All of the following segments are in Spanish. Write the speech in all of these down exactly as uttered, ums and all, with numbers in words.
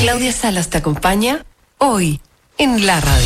Claudia Salas te acompaña hoy en la radio.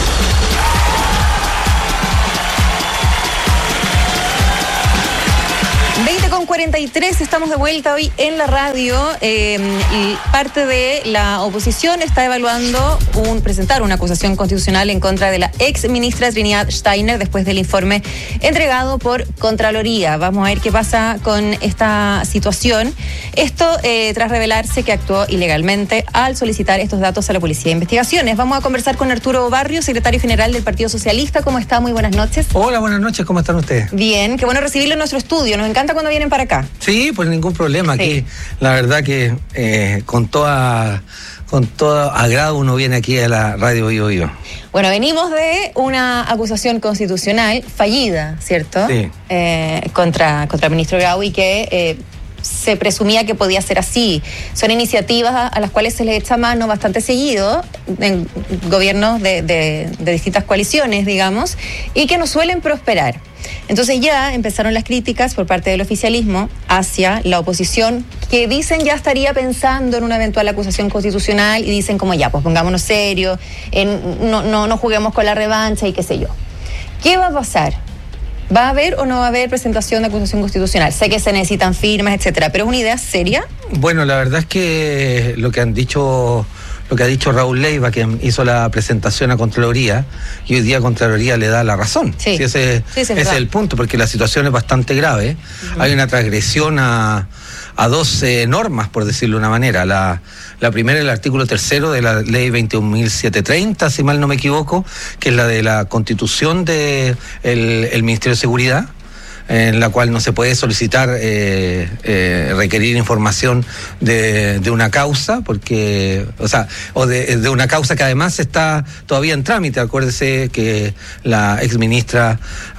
veinte con cuarenta y tres, estamos de vuelta hoy en la radio. Eh, y parte de la oposición está evaluando un, presentar una acusación constitucional en contra de la ex ministra Trinidad Steiner después del informe entregado por Contraloría. Vamos a ver qué pasa con esta situación. Esto eh, tras revelarse que actuó ilegalmente al solicitar estos datos a la Policía de Investigaciones. Vamos a conversar con Arturo Barrios, secretario general del Partido Socialista. ¿Cómo está? Muy buenas noches. Hola, buenas noches. ¿Cómo están ustedes? Bien, qué bueno recibirlo en nuestro estudio. Nos encanta cuando vienen para acá. Sí, pues ningún problema. Sí. Aquí, la verdad que eh, con toda con todo agrado uno viene aquí a la radio Bio Bio. Bueno, venimos de una acusación constitucional fallida, ¿cierto? Sí. Eh, contra, contra el ministro Grau, y que eh, se presumía que podía ser así. Son iniciativas a, a las cuales se les echa mano bastante seguido en gobiernos de, de, de distintas coaliciones, digamos, y que no suelen prosperar. Entonces ya empezaron las críticas por parte del oficialismo hacia la oposición, que dicen ya estaría pensando en una eventual acusación constitucional, y dicen como ya, pues pongámonos serios, en, no, no, no juguemos con la revancha y qué sé yo. ¿Qué va a pasar? ¿Va a haber o no va a haber presentación de acusación constitucional? Sé que se necesitan firmas, etcétera, pero ¿es una idea seria? Bueno, la verdad es que lo que han dicho... Lo que ha dicho Raúl Leiva, que hizo la presentación a Contraloría, y hoy día Contraloría le da la razón. Sí. Sí, ese Sí, sí, ese es el punto, porque la situación es bastante grave. Uh-huh. Hay una transgresión a, a dos eh, normas, por decirlo de una manera. La, la primera es el artículo tercero de la ley veintiún mil setecientos treinta, si mal no me equivoco, que es la de la constitución del de el Ministerio de Seguridad, en la cual no se puede solicitar, eh, eh, requerir información de, de una causa, porque, o sea, o de, de una causa que además está todavía en trámite. Acuérdese que la ex ministra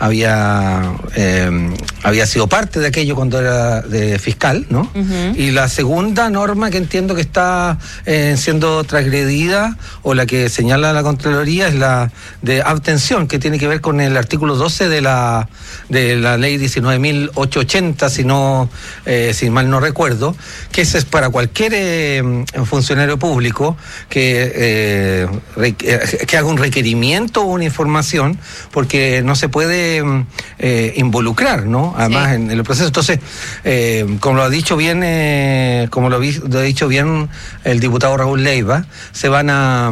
había, eh, había sido parte de aquello cuando era de fiscal, ¿no? Uh-huh. Y la segunda norma que entiendo que está eh, siendo transgredida, o la que señala la Contraloría, es la de abstención, que tiene que ver con el artículo doce de la, de la ley diecinueve mil ochocientos ochenta, si no, eh, si mal no recuerdo, que ese es para cualquier eh, funcionario público que, eh, re, que haga un requerimiento o una información, porque no se puede eh, involucrar, ¿no? Además, sí, en, en el proceso. Entonces, eh, como lo ha dicho bien, eh, como lo, vi, lo ha dicho bien el diputado Raúl Leiva, se van a,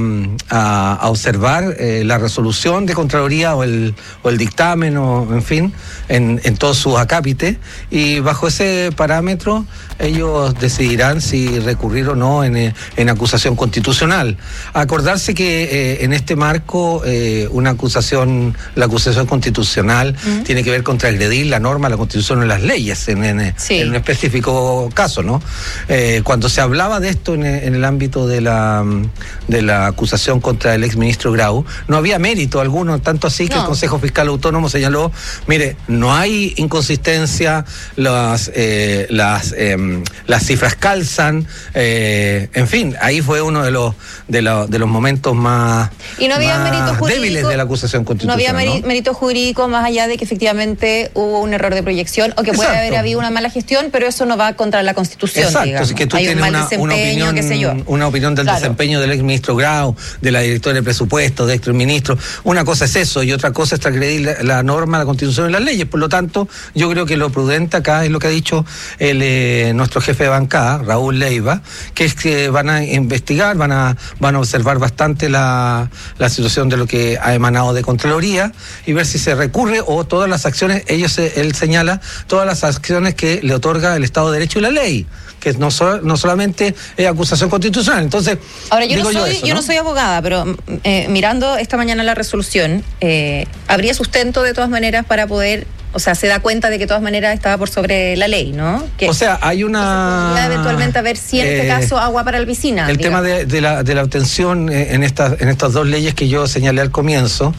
a, a observar eh, la resolución de Contraloría o el, o el dictamen, o en fin, en, en todos sus acápites, y bajo ese parámetro ellos decidirán si recurrir o no en, en acusación constitucional. Acordarse que eh, en este marco eh, una acusación, la acusación constitucional uh-huh. tiene que ver con transgredir la norma, la constitución o las leyes en, en, sí. en un específico caso, ¿no? Eh, cuando se hablaba de esto en, en el ámbito de la de la acusación contra el exministro Grau, no había mérito alguno, tanto así que no. El Consejo Fiscal Autónomo señaló, mire, no hay inconsistencia, las eh, las eh, las cifras calzan, eh, en fin, ahí fue uno de los de, la, de los momentos más, y no había más mérito jurídico, débiles de la acusación constitucional. No había ¿no? mérito jurídico más allá de que efectivamente hubo un error de proyección, o que puede Exacto. haber habido una mala gestión, pero eso no va contra la Constitución. Exacto, digamos. Si que tú hay tienes un mal una, una opinión, qué sé yo. una opinión del claro. desempeño del exministro Grau, de la directora de presupuesto, de exministro. Una cosa es eso, y otra cosa es transgredir la, la norma, la Constitución y las leyes. Por lo tanto, yo creo que lo prudente acá es lo que ha dicho el, eh, nuestro jefe de bancada, Raúl Leiva, que es que van a investigar, van a, van a observar bastante la, la situación de lo que ha emanado de Contraloría, y ver si se recurre, o todas las acciones, ellos él señala todas las acciones que le otorga el Estado de Derecho y la ley, que no, so, no solamente es acusación constitucional. Entonces, ahora yo, digo no, soy, yo, eso, yo ¿no? no soy abogada, pero eh, mirando esta mañana la resolución, eh, ¿habría sustento de todas maneras para poder, o sea, se da cuenta de que de todas maneras estaba por sobre la ley, ¿no? Que, o sea, hay una... que eventualmente a ver si en eh, este caso agua para el piscina. El digamos. tema de, de, la, de la obtención en estas en estas dos leyes que yo señalé al comienzo,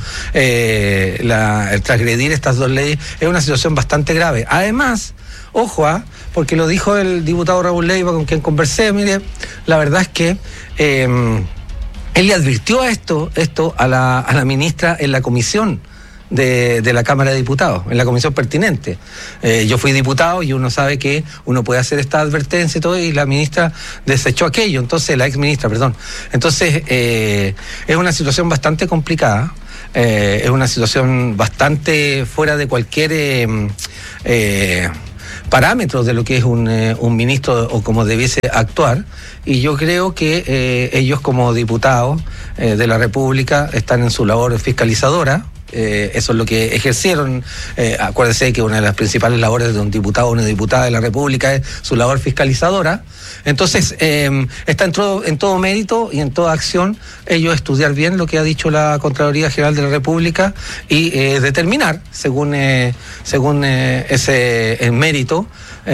eh, la, el transgredir estas dos leyes es una situación bastante grave. Además, ojo, ¿ah? porque lo dijo el diputado Raúl Leiva, con quien conversé, mire, la verdad es que eh, él le advirtió a esto, esto a la, a la ministra en la comisión de, de la Cámara de Diputados, en la comisión pertinente. Eh, yo fui diputado y uno sabe que uno puede hacer esta advertencia y todo, y la ministra desechó aquello, entonces, la ex ministra, perdón. Entonces, eh, es una situación bastante complicada. Eh, es una situación bastante fuera de cualquier eh, eh, parámetro de lo que es un, eh, un ministro o como debiese actuar, y yo creo que eh, ellos como diputados eh, de la República están en su labor fiscalizadora. Eh, eso es lo que ejercieron. Eh, acuérdense que una de las principales labores de un diputado o una diputada de la República es su labor fiscalizadora. Entonces, eh, está en todo, en todo mérito y en toda acción ellos estudiar bien lo que ha dicho la Contraloría General de la República y eh, determinar, según, eh, según eh, ese eh, mérito,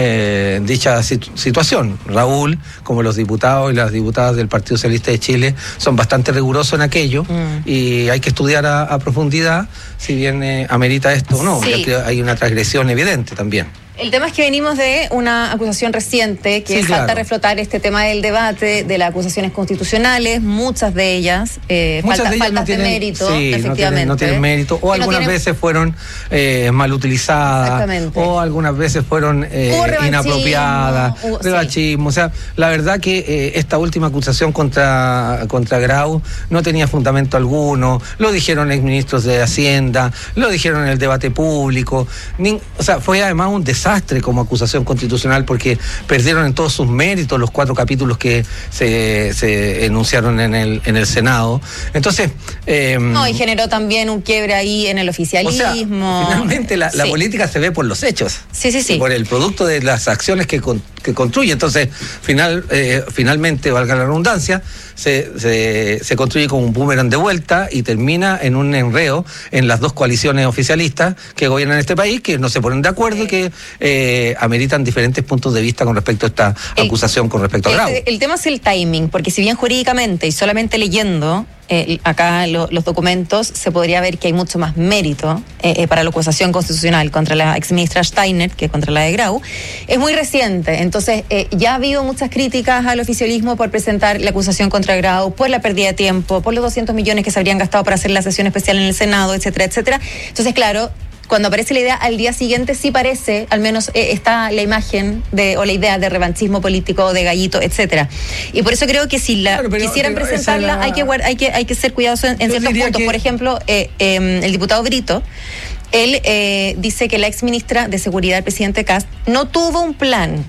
eh, dicha situ- situación. Raúl, como los diputados y las diputadas del Partido Socialista de Chile, son bastante rigurosos en aquello, mm. y hay que estudiar a, a profundidad si bien eh, amerita esto o no, sí. Ya que hay una transgresión evidente también. El tema es que venimos de una acusación reciente que sí, falta claro. reflotar este tema del debate de las acusaciones constitucionales, muchas de ellas, eh, muchas falta, de ellas faltas no tienen, de mérito, sí, efectivamente. No tienen, no tienen mérito, o algunas no tienen... veces fueron eh, mal utilizadas, o algunas veces fueron eh, inapropiadas, hubo, revanchismo. Sí. O sea, la verdad que eh, esta última acusación contra, contra Grau no tenía fundamento alguno, lo dijeron exministros de Hacienda, lo dijeron en el debate público, Ni, o sea, fue además un desastre como acusación constitucional porque perdieron en todos sus méritos los cuatro capítulos que se, se enunciaron en el en el Senado. Entonces eh, no, y generó también un quiebre ahí en el oficialismo. O sea, finalmente la, la sí. política se ve por los hechos, sí, sí, sí. por el producto de las acciones que, con, que construye. Entonces final eh, finalmente, valga la redundancia, se, se, se construye como un boomerang de vuelta y termina en un enreo en las dos coaliciones oficialistas que gobiernan este país, que no se ponen de acuerdo, sí. y que Eh, ameritan diferentes puntos de vista con respecto a esta el, acusación con respecto a Grau. El, el tema es el timing, porque si bien jurídicamente y solamente leyendo eh, acá lo, los documentos se podría ver que hay mucho más mérito eh, eh, para la acusación constitucional contra la exministra Steiner que contra la de Grau, es muy reciente. Entonces eh, ya ha habido muchas críticas al oficialismo por presentar la acusación contra Grau, por la pérdida de tiempo, por los doscientos millones que se habrían gastado para hacer la sesión especial en el Senado, etcétera, etcétera. Entonces, claro, cuando aparece la idea al día siguiente sí parece, al menos eh, está la imagen de o la idea de revanchismo político, de gallito, etcétera. Y por eso creo que si la claro, pero, quisieran pero presentarla la... hay que hay que hay que ser cuidadosos en, en ciertos puntos. Que... Por ejemplo, eh, eh, el diputado Brito, él eh, dice que la ex ministra de Seguridad, el presidente Kast, no tuvo un plan.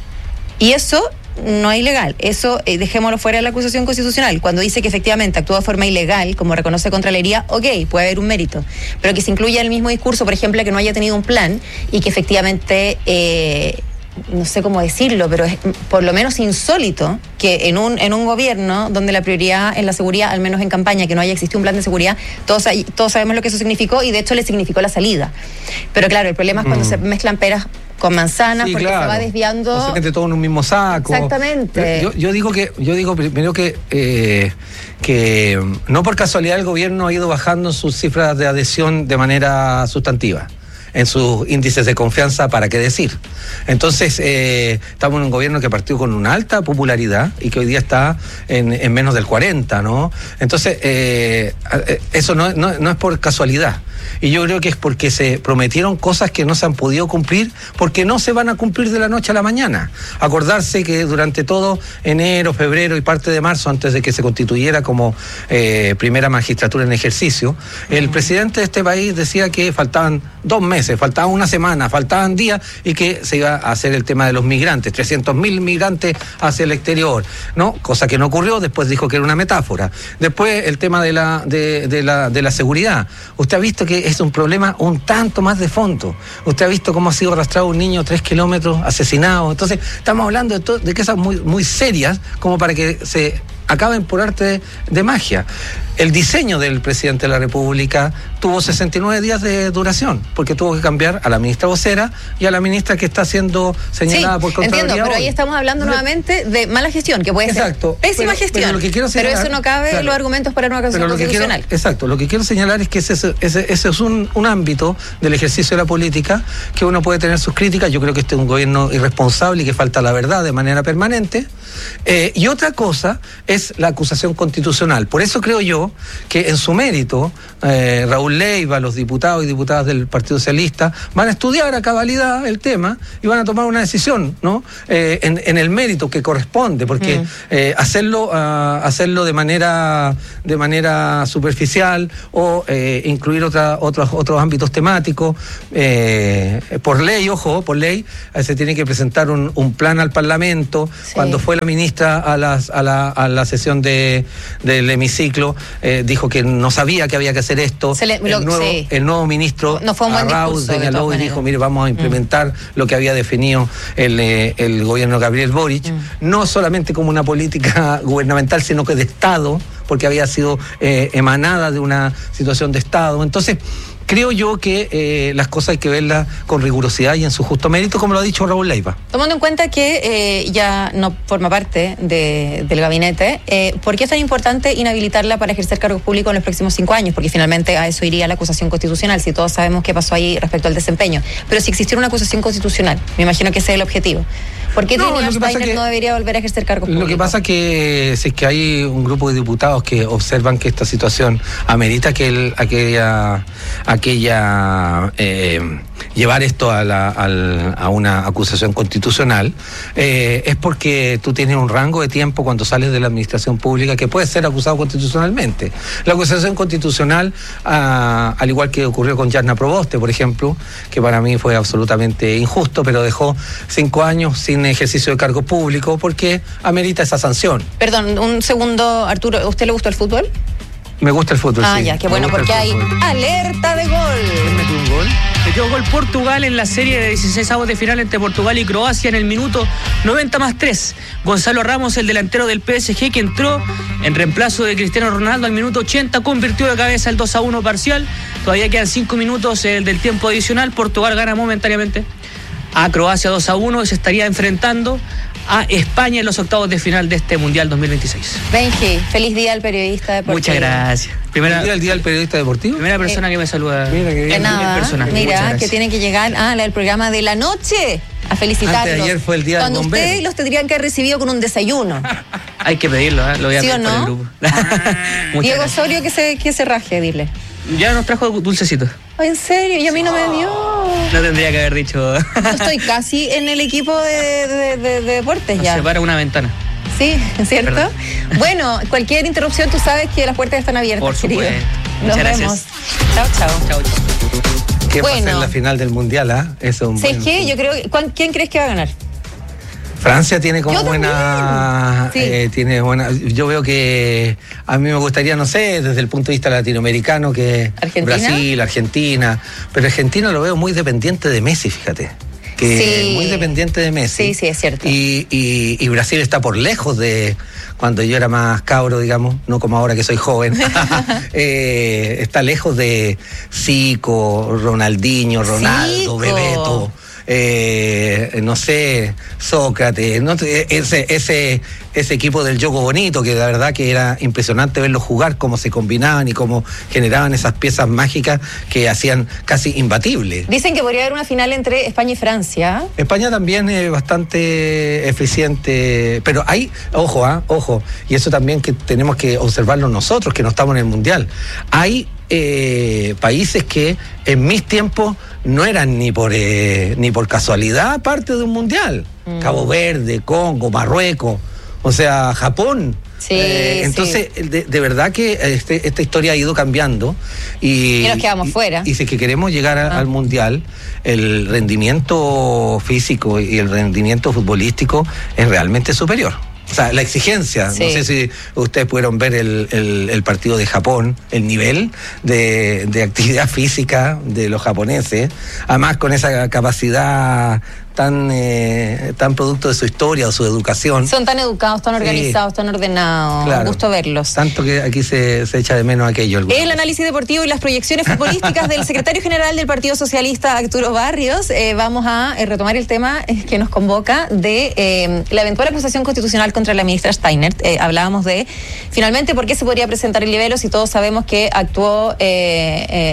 Y eso no es ilegal. Eso eh, dejémoslo fuera de la acusación constitucional. Cuando dice que efectivamente actuó de forma ilegal, como reconoce Contraloría, ok, puede haber un mérito. Pero que se incluya en el mismo discurso, por ejemplo, que no haya tenido un plan y que efectivamente, eh, no sé cómo decirlo, pero es por lo menos insólito que en un en un gobierno donde la prioridad en la seguridad, al menos en campaña, que no haya existido un plan de seguridad, todos, todos sabemos lo que eso significó y de hecho le significó la salida. Pero claro, el problema es cuando mm. se mezclan peras con manzanas, sí, porque claro. se va desviando. O sea, que te todo en un mismo saco. Exactamente. Yo, yo digo que, yo digo primero que, eh, que no por casualidad el gobierno ha ido bajando sus cifras de adhesión de manera sustantiva, en sus índices de confianza, para qué decir. Entonces, eh, estamos en un gobierno que partió con una alta popularidad y que hoy día está en, en menos del cuarenta, ¿no? Entonces, eh, eso no, no, no es por casualidad. Y yo creo que es porque se prometieron cosas que no se han podido cumplir, porque no se van a cumplir de la noche a la mañana. Acordarse que durante todo enero, febrero y parte de marzo, antes de que se constituyera como eh, primera magistratura en ejercicio, el mm. presidente de este país decía que faltaban dos meses, faltaba una semana, faltaban días, y que se iba a hacer el tema de los migrantes, trescientos mil migrantes hacia el exterior, ¿no? Cosa que no ocurrió. Después dijo que era una metáfora. Después el tema de la, de, de la, de la seguridad. Usted ha visto que es un problema un tanto más de fondo. Usted ha visto cómo ha sido arrastrado un niño tres kilómetros, asesinado. Entonces, estamos hablando de, to- de cosas muy, muy serias como para que se acaben por arte de, de magia. El diseño del presidente de la República tuvo sesenta y nueve días de duración, porque tuvo que cambiar a la ministra vocera y a la ministra que está siendo señalada sí, por Contraloría. Entiendo, pero hoy. ahí estamos hablando Entonces, nuevamente de mala gestión, que puede exacto, ser pésima pero, gestión, pero, lo que quiero señalar, pero eso no cabe claro, los argumentos para una acusación constitucional. Quiero, exacto, lo que quiero señalar es que ese, ese, ese es un, un ámbito del ejercicio de la política que uno puede tener sus críticas. Yo creo que este es un gobierno irresponsable y que falta la verdad de manera permanente, Eh, y otra cosa es la acusación constitucional. Por eso creo yo que en su mérito, eh, Raúl Leiva, los diputados y diputadas del Partido Socialista van a estudiar a cabalidad el tema y van a tomar una decisión, ¿no? Eh, en, en el mérito que corresponde, porque mm. eh, hacerlo, uh, hacerlo de manera, de manera superficial o eh, incluir otra, otros, otros ámbitos temáticos, eh, por ley, ojo, por ley, eh, se tiene que presentar un, un plan al Parlamento. Sí. Cuando fue la ministra a, las, a, la, a la sesión de, del hemiciclo, eh, dijo que no sabía que había que hacer esto. Le, el, lo, nuevo, sí. el nuevo ministro no fue un buen Arrauz señaló y dijo, mire, vamos a implementar mm. lo que había definido el, eh, el gobierno de Gabriel Boric, mm. no solamente como una política gubernamental, sino que de Estado, porque había sido eh, emanada de una situación de Estado. Entonces, creo yo que eh, las cosas hay que verlas con rigurosidad y en su justo mérito, como lo ha dicho Raúl Leiva. Tomando en cuenta que eh, ya no forma parte de, del gabinete, eh, ¿por qué es tan importante inhabilitarla para ejercer cargos públicos en los próximos cinco años? Porque finalmente a eso iría la acusación constitucional, si todos sabemos qué pasó ahí respecto al desempeño. Pero si existiera una acusación constitucional, me imagino que ese es el objetivo. ¿Por qué no, Trinidad Steiner que, no debería volver a ejercer cargos públicos? Lo que pasa es que si es que hay un grupo de diputados que observan que esta situación amerita que el, aquella, aquella eh, llevar esto a, la, a, a una acusación constitucional, eh, es porque tú tienes un rango de tiempo cuando sales de la administración pública que puedes ser acusado constitucionalmente. La acusación constitucional, ah, al igual que ocurrió con Yarna Proboste, por ejemplo, que para mí fue absolutamente injusto, pero dejó cinco años sin ejercicio de cargo público porque amerita esa sanción. Perdón, un segundo, Arturo, ¿a usted le gusta el fútbol? Me gusta el fútbol, ah, sí. ya, qué bueno, porque hay alerta de gol. ¿Quién metió un gol? Metió gol Portugal en la serie de dieciséis avos de final entre Portugal y Croacia en el minuto noventa más tres. Gonzalo Ramos, el delantero del P S G, que entró en reemplazo de Cristiano Ronaldo al minuto ochenta, convirtió de cabeza el dos a uno parcial. Todavía quedan cinco minutos el del tiempo adicional. Portugal gana momentáneamente a Croacia dos a uno y se estaría enfrentando a España en los octavos de final de este Mundial dos mil veintiséis. Benji, feliz día al periodista deportivo. Muchas gracias. Primera, ¿El día del periodista deportivo? Primera persona eh, que me saluda. Mira que bien. Nada, persona. Mira, que tiene que llegar a la del programa de la noche a felicitarlos. Antes de ayer fue el día Cuando del bombero. ustedes los tendrían que haber recibido con un desayuno. Hay que pedirlo, ¿eh? Lo voy a ¿Sí pedir o no? por el grupo. Diego gracias. Osorio, que se, que se raje, dile. Ya nos trajo dulcecitos. ¿En serio? Y a mí no me dio. No tendría que haber dicho. Yo estoy casi en el equipo de, de, de, de deportes Nos ya. separa una ventana. Sí, ¿cierto? ¿Verdad? Bueno, cualquier interrupción, tú sabes que las puertas están abiertas, Por querido. supuesto. Nos Muchas vemos. gracias. Chao, chao. Chao, chao. ¿Qué Bueno. va a ser la final del Mundial? ¿Ah? ¿eh? Eso es un ¿Sabes buen... qué? Yo creo que, ¿quién crees que va a ganar? Francia tiene como yo buena, sí. eh, tiene buena. Yo veo que a mí me gustaría, no sé, desde el punto de vista latinoamericano, que ¿Argentina? Brasil, Argentina, pero Argentina lo veo muy dependiente de Messi, fíjate. Que Sí. muy dependiente de Messi. Sí, sí, es cierto. Y, y, y Brasil está por lejos de cuando yo era más cabro, digamos, no como ahora que soy joven. eh, está lejos de Zico, Ronaldinho, Ronaldo, Zico. Bebeto. Eh, no sé, Sócrates, no, ese, ese, ese equipo del Yogo Bonito, que la verdad que era impresionante verlos jugar, cómo se combinaban y cómo generaban esas piezas mágicas que hacían casi imbatibles. Dicen que podría haber una final entre España y Francia. España también es bastante eficiente, pero hay, ojo, ah, ojo, y eso también que tenemos que observarlo nosotros, que no estamos en el Mundial. Hay eh, países que en mis tiempos no eran ni por eh, ni por casualidad parte de un Mundial. Mm. Cabo Verde, Congo, Marruecos, o sea, Japón. Sí, eh, entonces, sí. de, de verdad que este, esta historia ha ido cambiando y, Y nos quedamos y, fuera. Y si que queremos llegar a, ah. al Mundial, el rendimiento físico y el rendimiento futbolístico es realmente superior. O sea, la exigencia, sí. No sé si ustedes pudieron ver el, el, el partido de Japón, el nivel de, de actividad física de los japoneses, además con esa capacidad tan eh, tan producto de su historia o su educación. Son tan educados, tan organizados, sí. tan ordenados. Claro. Un gusto verlos. Tanto que aquí se, se echa de menos aquello. El análisis deportivo y las proyecciones futbolísticas del secretario general del Partido Socialista, Arturo Barrios. Eh, vamos a eh, retomar el tema eh, que nos convoca de eh, la eventual acusación constitucional contra la ministra Steiner. Eh, hablábamos de, finalmente, por qué se podría presentar el libelo si todos sabemos que actuó... Eh, eh,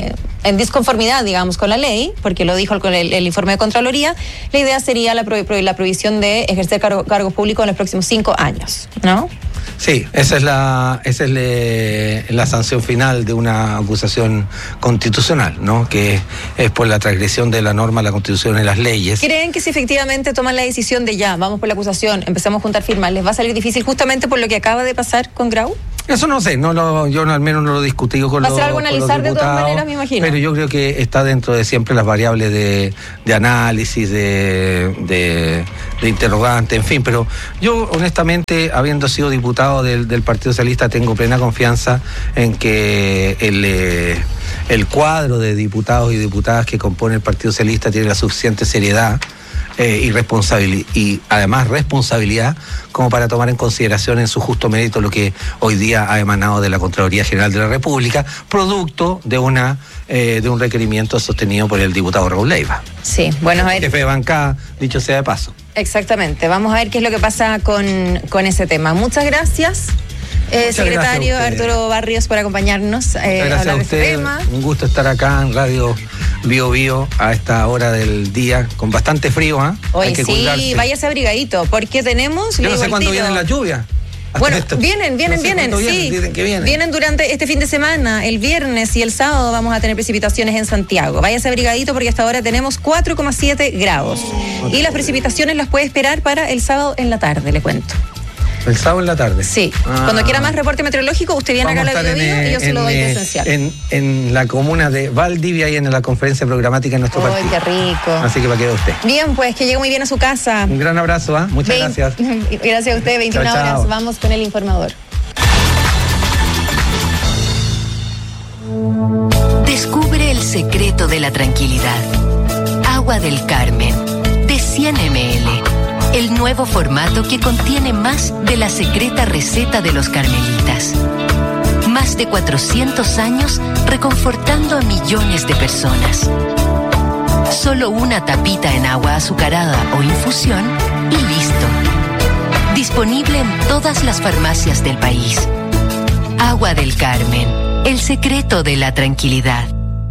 en disconformidad, digamos, con la ley, porque lo dijo el, el, el informe de Contraloría, la idea sería la, pro, la prohibición de ejercer cargo, cargos públicos en los próximos cinco años, ¿no? Sí, esa es la esa es le, la sanción final de una acusación constitucional, ¿no? Que es por la transgresión de la norma, la Constitución y las leyes. ¿Creen que si efectivamente toman la decisión de ya, vamos por la acusación, empezamos a juntar firmas, les va a salir difícil justamente por lo que acaba de pasar con Grau? Eso no sé, no lo, yo no, al menos no lo he discutido con los diputados. Va a ser algo analizar de todas maneras, me imagino. Pero yo creo que está dentro de siempre las variables de, de análisis, de, de, de interrogante, en fin. Pero yo, honestamente, habiendo sido diputado del, del Partido Socialista, tengo plena confianza en que el, eh, el cuadro de diputados y diputadas que compone el Partido Socialista tiene la suficiente seriedad Eh, y, responsabilidad, y además responsabilidad como para tomar en consideración en su justo mérito lo que hoy día ha emanado de la Contraloría General de la República, producto de una eh, de un requerimiento sostenido por el diputado Raúl Leiva. Sí, bueno, a ver. Jefe de bancada, dicho sea de paso. Exactamente, vamos a ver qué es lo que pasa con, con ese tema. Muchas gracias. Eh, secretario Arturo Barrios, por acompañarnos eh, a hablar de usted, este tema. Un gusto estar acá en Radio Bio Bio a esta hora del día, con bastante frío, ¿eh? Hoy sí, cuidarse. Váyase abrigadito, porque tenemos... Yo no sé cuándo vienen las lluvias. Bueno, esto. vienen, vienen, no sé vienen, vienen, sí. Dicen que vienen. Vienen durante este fin de semana, el viernes y el sábado vamos a tener precipitaciones en Santiago. Váyase abrigadito porque hasta ahora tenemos cuatro coma siete grados. Okay. Y las precipitaciones las puede esperar para el sábado en la tarde, le cuento. El sábado en la tarde. Sí. Ah. Cuando quiera más reporte meteorológico, usted viene Vamos acá a la Bio Bio y yo se lo doy presencial. En, en la comuna de Valdivia y en la conferencia programática de nuestro oh, partido. ¡Qué rico! Así que para que vea usted. Bien, pues que llegue muy bien a su casa. Un gran abrazo, ¿eh? Muchas Vein... gracias. Gracias a usted, veintiuna chao, chao. Horas. Vamos con el informador. Descubre el secreto de la tranquilidad. Agua del Carmen, de cien mililitros. El nuevo formato que contiene más de la secreta receta de los carmelitas. Más de cuatrocientos años reconfortando a millones de personas. Solo una tapita en agua azucarada o infusión y listo. Disponible en todas las farmacias del país. Agua del Carmen, el secreto de la tranquilidad.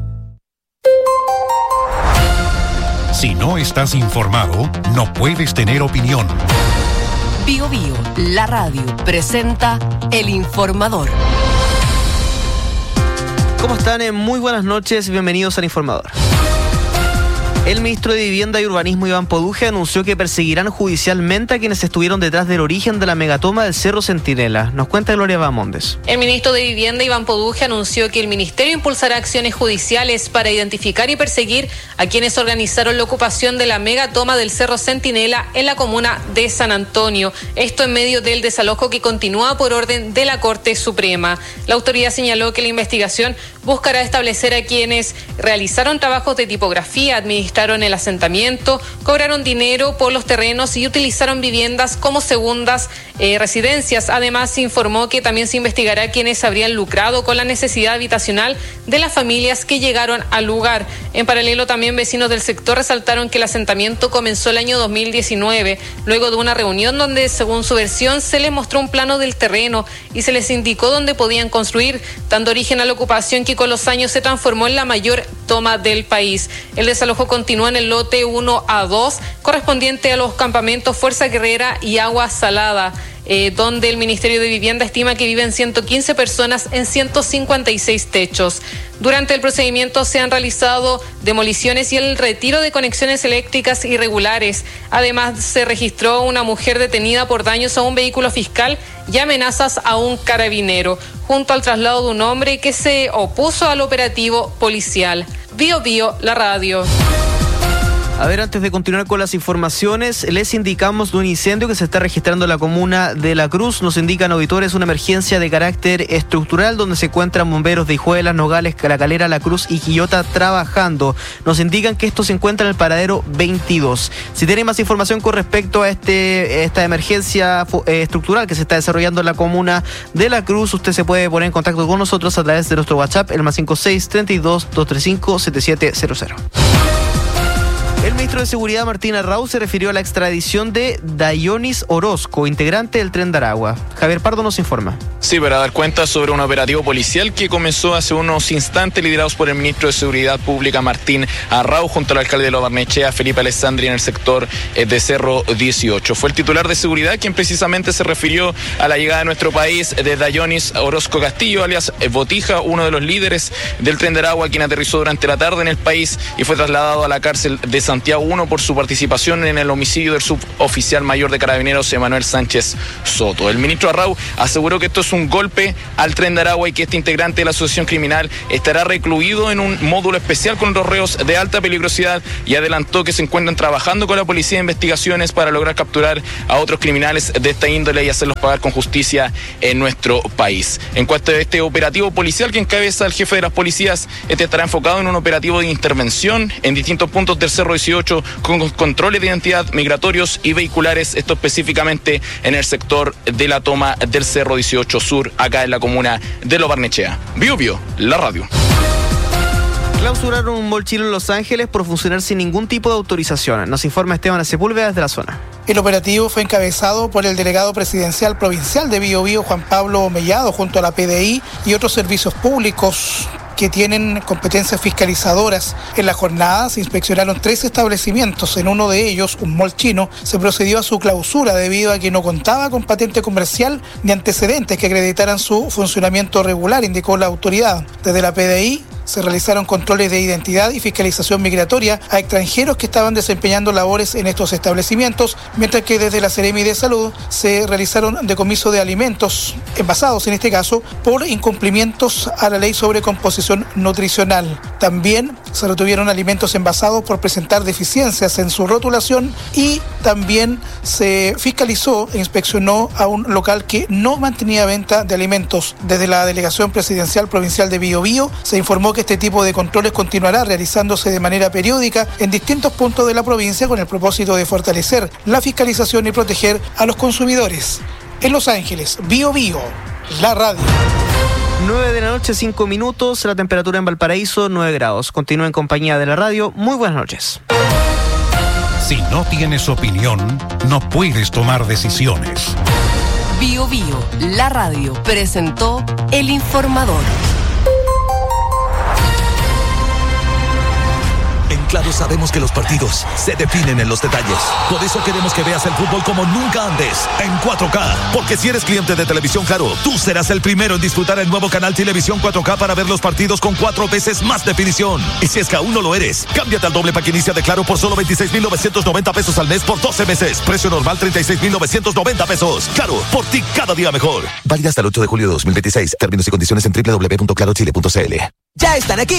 Si no estás informado, no puedes tener opinión. Bio Bio, la radio, presenta El Informador. ¿Cómo están? Muy buenas noches, bienvenidos al Informador. El ministro de Vivienda y Urbanismo, Iván Poduje, anunció que perseguirán judicialmente a quienes estuvieron detrás del origen de la megatoma del Cerro Centinela. Nos cuenta Gloria Bamondes. El ministro de Vivienda, Iván Poduje, anunció que el ministerio impulsará acciones judiciales para identificar y perseguir a quienes organizaron la ocupación de la megatoma del Cerro Centinela en la comuna de San Antonio. Esto en medio del desalojo que continúa por orden de la Corte Suprema. La autoridad señaló que la investigación buscará establecer a quienes realizaron trabajos de tipografía, administración, el asentamiento, cobraron dinero por los terrenos y utilizaron viviendas como segundas eh, residencias. Además, se informó que también se investigará a quienes habrían lucrado con la necesidad habitacional de las familias que llegaron al lugar. En paralelo, también vecinos del sector resaltaron que el asentamiento comenzó el año dos mil diecinueve, luego de una reunión donde, según su versión, se les mostró un plano del terreno y se les indicó dónde podían construir, dando origen a la ocupación que con los años se transformó en la mayor toma del país. El desalojo continúa en el lote uno a dos, correspondiente a los campamentos Fuerza Guerrera y Agua Salada, eh, donde el Ministerio de Vivienda estima que viven ciento quince personas en ciento cincuenta y seis techos. Durante el procedimiento se han realizado demoliciones y el retiro de conexiones eléctricas irregulares. Además, se registró una mujer detenida por daños a un vehículo fiscal y amenazas a un carabinero, junto al traslado de un hombre que se opuso al operativo policial. Bio Bio, la radio. A ver, antes de continuar con las informaciones, les indicamos de un incendio que se está registrando en la comuna de La Cruz. Nos indican auditores una emergencia de carácter estructural donde se encuentran bomberos de Hijuelas, Nogales, La Calera, La Cruz y Quillota trabajando. Nos indican que esto se encuentra en el paradero veintidós. Si tienen más información con respecto a este esta emergencia eh, estructural que se está desarrollando en la comuna de La Cruz, usted se puede poner en contacto con nosotros a través de nuestro WhatsApp, el más cinco seis, treinta y dos, doscientos treinta y cinco, setenta y siete cero cero. El ministro de Seguridad, Martín Arrau, se refirió a la extradición de Dayonis Orozco, integrante del Tren de Aragua. Javier Pardo nos informa. Sí, para dar cuenta sobre un operativo policial que comenzó hace unos instantes, liderados por el ministro de Seguridad Pública, Martín Arrau, junto al alcalde de Lo Barnechea, Felipe Alessandri, en el sector de Cerro dieciocho. Fue el titular de Seguridad quien precisamente se refirió a la llegada a nuestro país de Dayonis Orozco Castillo, alias Botija, uno de los líderes del Tren de Aragua, quien aterrizó durante la tarde en el país y fue trasladado a la cárcel de Santiago uno por su participación en el homicidio del suboficial mayor de Carabineros, Emanuel Sánchez Soto. El ministro Arrau aseguró que esto es un golpe al Tren de Aragua y que este integrante de la asociación criminal estará recluido en un módulo especial con los reos de alta peligrosidad, y adelantó que se encuentran trabajando con la Policía de Investigaciones para lograr capturar a otros criminales de esta índole y hacerlos pagar con justicia en nuestro país. En cuanto a este operativo policial que encabeza el jefe de las policías, este estará enfocado en un operativo de intervención en distintos puntos del Cerro dieciocho con controles de identidad migratorios y vehiculares, esto específicamente en el sector de la toma del Cerro dieciocho Sur, acá en la comuna de Lo Barnechea. Bio Bio, la radio. Clausuraron un mall chino en Los Ángeles por funcionar sin ningún tipo de autorización. Nos informa Esteban Sepúlveda desde la zona. El operativo fue encabezado por el delegado presidencial provincial de Bio Bio, Juan Pablo Mellado, junto a la P D I y otros servicios públicos que tienen competencias fiscalizadoras. En la jornada se inspeccionaron tres establecimientos. En uno de ellos, un mall chino, se procedió a su clausura debido a que no contaba con patente comercial ni antecedentes que acreditaran su funcionamiento regular, indicó la autoridad. Desde la P D I se realizaron controles de identidad y fiscalización migratoria a extranjeros que estaban desempeñando labores en estos establecimientos, mientras que desde la Seremi de Salud se realizaron decomiso de alimentos envasados, en este caso, por incumplimientos a la ley sobre composición nutricional. También se retuvieron alimentos envasados por presentar deficiencias en su rotulación y también se fiscalizó e inspeccionó a un local que no mantenía venta de alimentos. Desde la Delegación Presidencial Provincial de Bio Bio se informó que este tipo de controles continuará realizándose de manera periódica en distintos puntos de la provincia con el propósito de fortalecer la fiscalización y proteger a los consumidores. En Los Ángeles, Bio Bio, la radio. nueve de la noche, cinco minutos, la temperatura en Valparaíso, nueve grados. Continúa en compañía de la radio. Muy buenas noches. Si no tienes opinión, no puedes tomar decisiones. Bio Bio, la radio, presentó El Informador. En Claro sabemos que los partidos se definen en los detalles. Por eso queremos que veas el fútbol como nunca antes, en cuatro K. Porque si eres cliente de Televisión Claro, tú serás el primero en disfrutar el nuevo canal Televisión cuatro K para ver los partidos con cuatro veces más definición. Y si es que aún no lo eres, cámbiate al doble pack inicia de Claro por solo veintiséis mil novecientos noventa pesos al mes por doce meses. Precio normal treinta y seis mil novecientos noventa pesos. Claro, por ti cada día mejor. Válida hasta el ocho de julio de dos mil veintiséis. Términos y condiciones en doble u doble u doble u punto claro chile punto c l. Ya están aquí